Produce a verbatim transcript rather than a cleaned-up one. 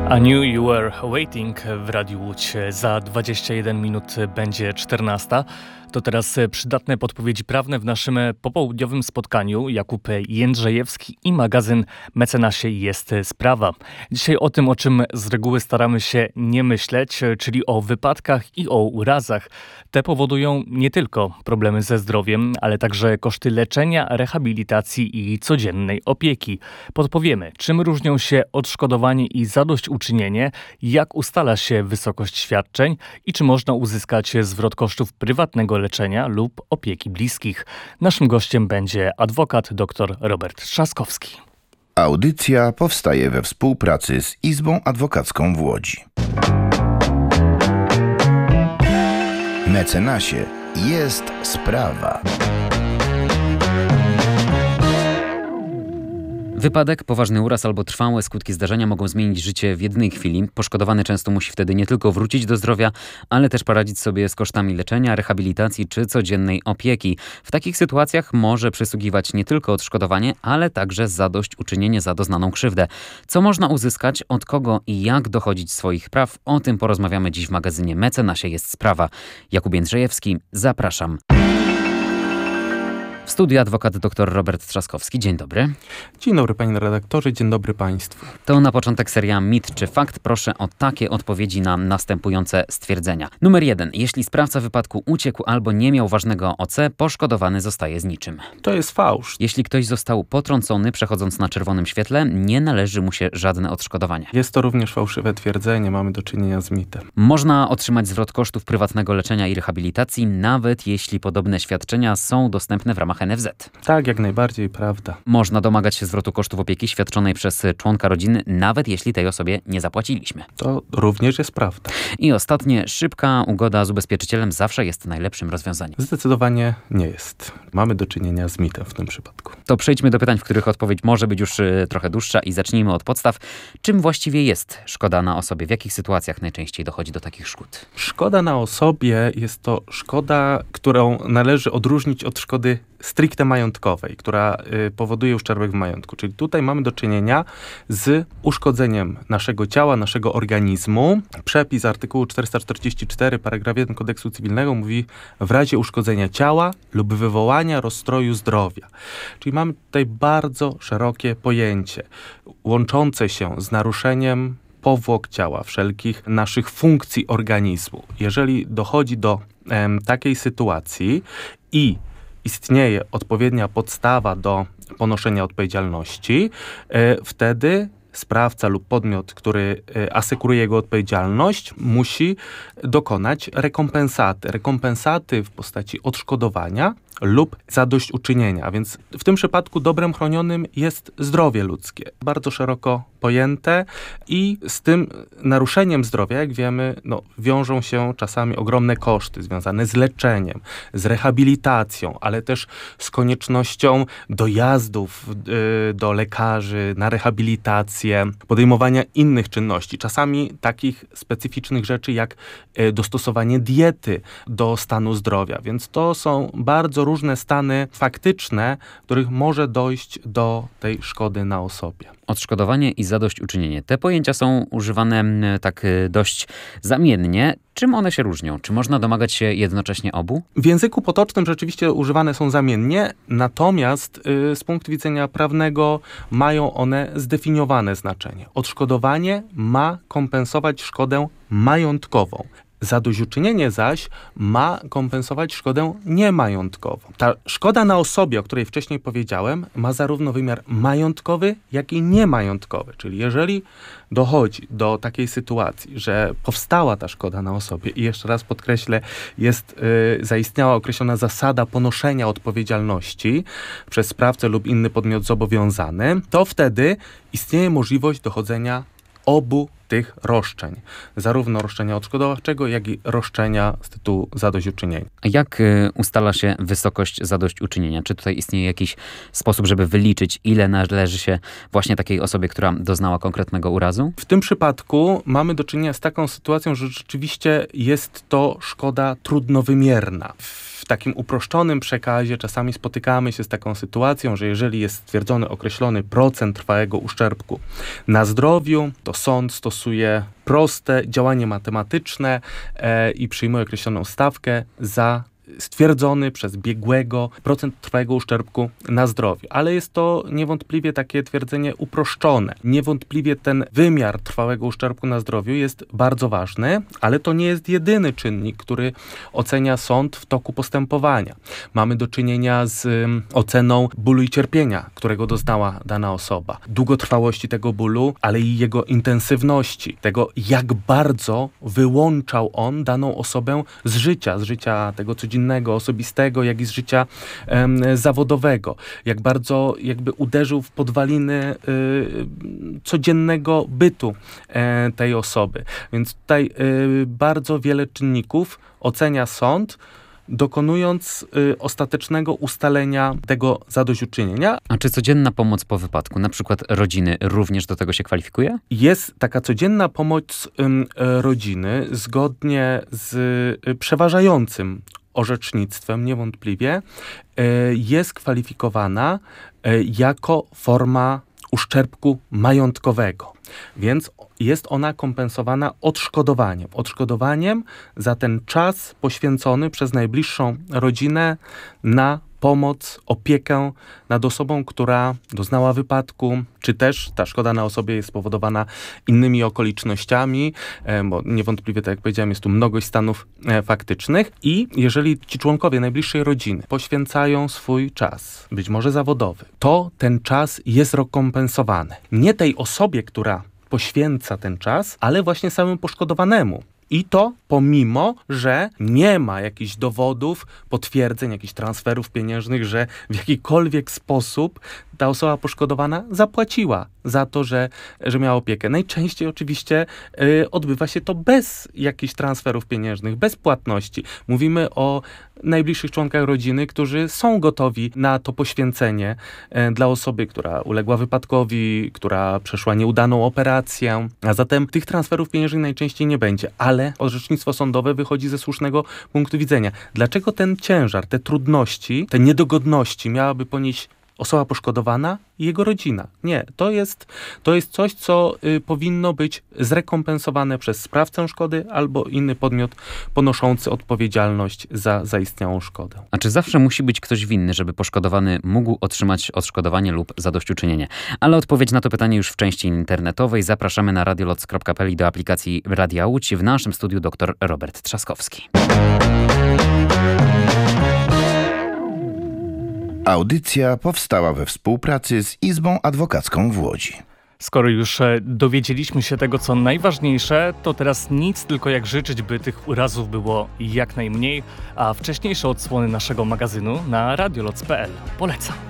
A New You Were Waiting w Radiu Łódź. Za dwadzieścia jeden minut będzie czternasta. To teraz przydatne podpowiedzi prawne w naszym popołudniowym spotkaniu. Jakub Jędrzejewski i magazyn Mecenasie jest sprawa. Dzisiaj o tym, o czym z reguły staramy się nie myśleć, czyli o wypadkach i o urazach. Te powodują nie tylko problemy ze zdrowiem, ale także koszty leczenia, rehabilitacji i codziennej opieki. Podpowiemy, czym różnią się odszkodowanie i zadośćuczynienie, jak ustala się wysokość świadczeń i czy można uzyskać zwrot kosztów prywatnego leczenia lub opieki bliskich. Naszym gościem będzie adwokat dr Robert Trzaskowski. Audycja powstaje we współpracy z Izbą Adwokacką w Łodzi. Mecenasie jest sprawa. Wypadek, poważny uraz albo trwałe skutki zdarzenia mogą zmienić życie w jednej chwili. Poszkodowany często musi wtedy nie tylko wrócić do zdrowia, ale też poradzić sobie z kosztami leczenia, rehabilitacji czy codziennej opieki. W takich sytuacjach może przysługiwać nie tylko odszkodowanie, ale także zadośćuczynienie za doznaną krzywdę. Co można uzyskać, od kogo i jak dochodzić swoich praw? O tym porozmawiamy dziś w magazynie Mecenasie jest sprawa. Jakub Jędrzejewski, zapraszam. W studiu adwokat dr Robert Trzaskowski. Dzień dobry. Dzień dobry panie redaktorze, dzień dobry państwu. To na początek seria Mit czy Fakt. Proszę o takie odpowiedzi na następujące stwierdzenia. Numer jeden. Jeśli sprawca wypadku uciekł albo nie miał ważnego O C, poszkodowany zostaje z niczym. To jest fałsz. Jeśli ktoś został potrącony przechodząc na czerwonym świetle, nie należy mu się żadne odszkodowanie. Jest to również fałszywe twierdzenie, mamy do czynienia z mitem. Można otrzymać zwrot kosztów prywatnego leczenia i rehabilitacji, nawet jeśli podobne świadczenia są dostępne w ramach N F Z. Tak, jak najbardziej prawda. Można domagać się zwrotu kosztów opieki świadczonej przez członka rodziny, nawet jeśli tej osobie nie zapłaciliśmy. To również jest prawda. I ostatnie, szybka ugoda z ubezpieczycielem zawsze jest najlepszym rozwiązaniem. Zdecydowanie nie jest. Mamy do czynienia z mitem w tym przypadku. To przejdźmy do pytań, w których odpowiedź może być już y, trochę dłuższa i zacznijmy od podstaw. Czym właściwie jest szkoda na osobie? W jakich sytuacjach najczęściej dochodzi do takich szkód? Szkoda na osobie jest to szkoda, którą należy odróżnić od szkody stricte majątkowej, która y, powoduje uszczerbek w majątku. Czyli tutaj mamy do czynienia z uszkodzeniem naszego ciała, naszego organizmu. Przepis artykułu czterysta czterdzieści cztery, paragraf jeden Kodeksu Cywilnego mówi w razie uszkodzenia ciała lub wywołania rozstroju zdrowia. Czyli mamy tutaj bardzo szerokie pojęcie, łączące się z naruszeniem powłok ciała, wszelkich naszych funkcji organizmu. Jeżeli dochodzi do em, takiej sytuacji i istnieje odpowiednia podstawa do ponoszenia odpowiedzialności, e, wtedy sprawca lub podmiot, który e, asekuruje jego odpowiedzialność, musi dokonać rekompensaty. Rekompensaty w postaci odszkodowania lub zadośćuczynienia. A więc w tym przypadku dobrem chronionym jest zdrowie ludzkie. Bardzo szeroko pojęte i z tym naruszeniem zdrowia, jak wiemy, no, wiążą się czasami ogromne koszty związane z leczeniem, z rehabilitacją, ale też z koniecznością dojazdów yy, do lekarzy, na rehabilitację, podejmowania innych czynności. Czasami takich specyficznych rzeczy jak yy, dostosowanie diety do stanu zdrowia. Więc to są bardzo różne stany faktyczne, w których może dojść do tej szkody na osobie. Odszkodowanie i zadośćuczynienie. Te pojęcia są używane tak dość zamiennie. Czym one się różnią? Czy można domagać się jednocześnie obu? W języku potocznym rzeczywiście używane są zamiennie, natomiast y, z punktu widzenia prawnego mają one zdefiniowane znaczenie. Odszkodowanie ma kompensować szkodę majątkową. Zadośćuczynienie zaś ma kompensować szkodę niemajątkową. Ta szkoda na osobie, o której wcześniej powiedziałem, ma zarówno wymiar majątkowy, jak i niemajątkowy. Czyli jeżeli dochodzi do takiej sytuacji, że powstała ta szkoda na osobie i jeszcze raz podkreślę, jest y, zaistniała określona zasada ponoszenia odpowiedzialności przez sprawcę lub inny podmiot zobowiązany, to wtedy istnieje możliwość dochodzenia obu tych roszczeń. Zarówno roszczenia odszkodowawczego, jak i roszczenia z tytułu zadośćuczynienia. Jak y, ustala się wysokość zadośćuczynienia? Czy tutaj istnieje jakiś sposób, żeby wyliczyć, ile należy się właśnie takiej osobie, która doznała konkretnego urazu? W tym przypadku mamy do czynienia z taką sytuacją, że rzeczywiście jest to szkoda trudnowymierna. W takim uproszczonym przekazie czasami spotykamy się z taką sytuacją, że jeżeli jest stwierdzony określony procent trwałego uszczerbku na zdrowiu, to sąd stosuje proste działanie matematyczne e, i przyjmuje określoną stawkę za stwierdzony przez biegłego procent trwałego uszczerbku na zdrowiu. Ale jest to niewątpliwie takie twierdzenie uproszczone. Niewątpliwie ten wymiar trwałego uszczerbku na zdrowiu jest bardzo ważny, ale to nie jest jedyny czynnik, który ocenia sąd w toku postępowania. Mamy do czynienia z um, oceną bólu i cierpienia, którego doznała dana osoba. Długotrwałości tego bólu, ale i jego intensywności. Tego, jak bardzo wyłączał on daną osobę z życia, z życia tego codziennego, osobistego, jak i z życia um, zawodowego. Jak bardzo jakby uderzył w podwaliny y, codziennego bytu y, tej osoby. Więc tutaj y, bardzo wiele czynników ocenia sąd, dokonując y, ostatecznego ustalenia tego zadośćuczynienia. A czy codzienna pomoc po wypadku, na przykład rodziny, również do tego się kwalifikuje? Jest taka codzienna pomoc y, rodziny zgodnie z y, przeważającym orzecznictwem niewątpliwie jest kwalifikowana jako forma uszczerbku majątkowego. Więc jest ona kompensowana odszkodowaniem. Odszkodowaniem za ten czas poświęcony przez najbliższą rodzinę na pomoc, opiekę nad osobą, która doznała wypadku, czy też ta szkoda na osobie jest spowodowana innymi okolicznościami, bo niewątpliwie, tak jak powiedziałem, jest tu mnogość stanów faktycznych i jeżeli ci członkowie najbliższej rodziny poświęcają swój czas, być może zawodowy, to ten czas jest rekompensowany. Nie tej osobie, która poświęca ten czas, ale właśnie samemu poszkodowanemu. I to pomimo, że nie ma jakichś dowodów, potwierdzeń, jakichś transferów pieniężnych, że w jakikolwiek sposób ta osoba poszkodowana zapłaciła za to, że, że miała opiekę. Najczęściej oczywiście y, odbywa się to bez jakichś transferów pieniężnych, bez płatności. Mówimy o najbliższych członkach rodziny, którzy są gotowi na to poświęcenie y, dla osoby, która uległa wypadkowi, która przeszła nieudaną operację. A zatem tych transferów pieniężnych najczęściej nie będzie, ale orzecznictwo sądowe wychodzi ze słusznego punktu widzenia. Dlaczego ten ciężar, te trudności, te niedogodności miałaby ponieść osoba poszkodowana i jego rodzina? Nie, to jest, to jest coś, co y, powinno być zrekompensowane przez sprawcę szkody albo inny podmiot ponoszący odpowiedzialność za zaistniałą szkodę. A czy zawsze musi być ktoś winny, żeby poszkodowany mógł otrzymać odszkodowanie lub zadośćuczynienie? Ale odpowiedź na to pytanie już w części internetowej. Zapraszamy na radioloc kropka p l i do aplikacji Radia Łódź. W naszym studiu dr Robert Trzaskowski. Audycja powstała we współpracy z Izbą Adwokacką w Łodzi. Skoro już dowiedzieliśmy się tego, co najważniejsze, to teraz nic, tylko jak życzyć, by tych urazów było jak najmniej, a wcześniejsze odsłony naszego magazynu na radioloc kropka p l. Polecam.